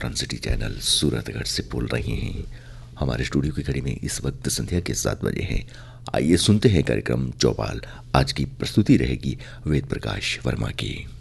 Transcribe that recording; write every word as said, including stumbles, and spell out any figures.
सन city channel Suratgarh से बोल रहे हैं। हमारे स्टूडियो की घड़ी में इस वक्त संध्या के सात बजे हैं। आइए सुनते हैं कार्यक्रम चौपाल। आज की प्रस्तुति रहेगी वेद प्रकाश वर्मा की।